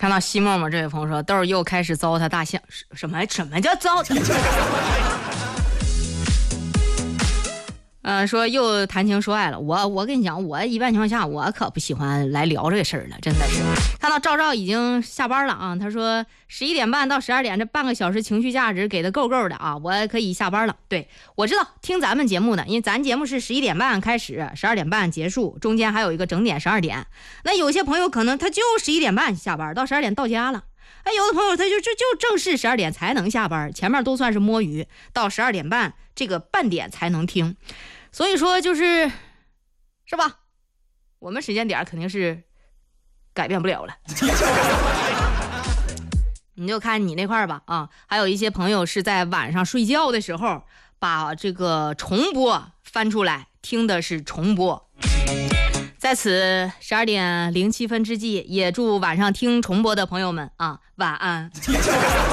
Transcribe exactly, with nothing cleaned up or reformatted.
看到西沫沫这位朋友说，豆儿又开始糟蹋大象，什么什么叫糟蹋？呃，说又谈情说爱了，我我跟你讲，我一般情况下我可不喜欢来聊这个事儿了，真的是。看到赵赵已经下班了啊，他说十一点半到十二点这半个小时情绪价值给的够够的啊，我可以下班了。对，我知道听咱们节目的，因为咱节目是十一点半开始，十二点半结束，中间还有一个整点十二点。那有些朋友可能他就十一点半下班，到十二点到家了。哎，有的朋友他就就就正式十二点才能下班，前面都算是摸鱼，到十二点半这个半点才能听。所以说就是是吧，我们时间点肯定是改变不了了。你就看你那块吧啊，还有一些朋友是在晚上睡觉的时候把这个重播翻出来听的是重播。在此十二点零七分之际，也祝晚上听重播的朋友们啊晚安。